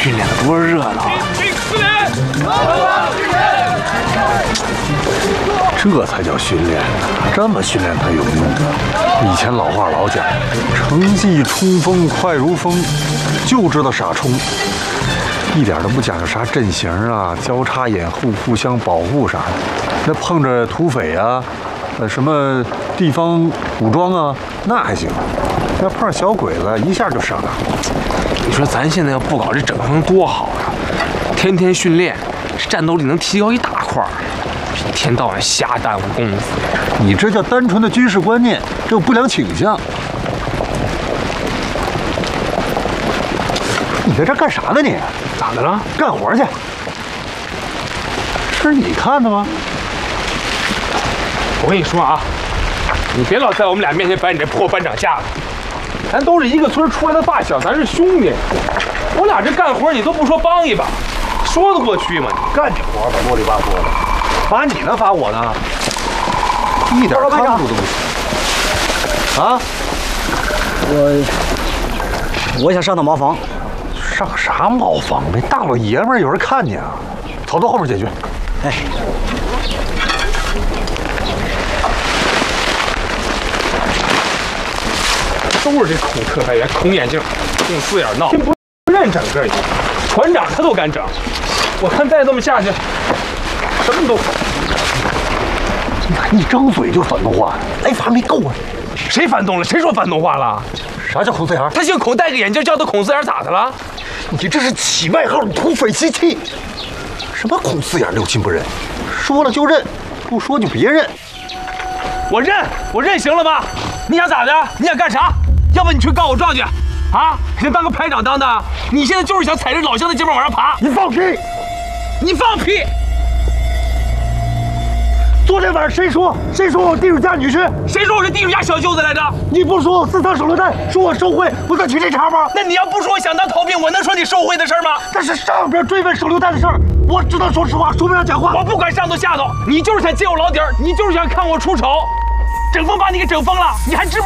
训练的多热闹啊！这才叫训练呢，这么训练才有用。以前老话老讲，成绩冲锋快如风，就知道傻冲，一点都不讲究啥阵型啊、交叉掩护、互相保护啥的。那碰着土匪啊，什么地方武装啊，那还行。那碰上小鬼子，一下就上当了。 你说咱现在要不搞这整风多好啊！天天训练，战斗力能提高一大块儿。一天到晚瞎耽误功夫。 你这叫单纯的军事观念，这有不良倾向。你在这干啥呢你？ 咋的了？ 干活去。是你看的吗？ 我跟你说啊，你别老在我们俩面前摆你这破班长架子。咱都是一个村出来的发小，咱是兄弟。我俩这干活你都不说帮一把，说得过去吗？你干这活吧，啰里吧嗦的，罚你呢，罚我呢，一点看住都不行。啊？ 我想上趟茅房。 上啥茅房呗？大老爷们儿有人看你啊！走到后面解决。 哎。 都是这孔特派员，孔眼镜，净四眼闹，不认整这，船长他都敢整，我看再这么下去，什么都反。 一张嘴就反动话，来罚没够啊！ 谁反动了？谁说反动话了？ 啥叫孔四眼？ 他姓孔，戴个眼镜叫他孔四眼，咋的了？ 你这是起外号，土匪习气。什么孔四眼六亲不认？说了就认，不说就别认。 我认行了吧？你想咋的？你想干啥？要不你去告我状去，啊？人当个排长当的，你现在就是想踩着老乡的肩膀往上爬。 你放屁！ 你放屁！ 昨天晚上谁说我地主家女婿？ 谁说我是地主家小舅子来着？ 你不说我私藏手榴弹，说我受贿，我敢去这茬吗？ 那你要不说我想当逃兵，我能说你受贿的事吗？ 但是上边追问手榴弹的事儿，我只能说实话，说不上讲话。 我不管上头下头，你就是想揭我老底儿，你就是想看我出丑。整风把你给整疯了，你还知不知道？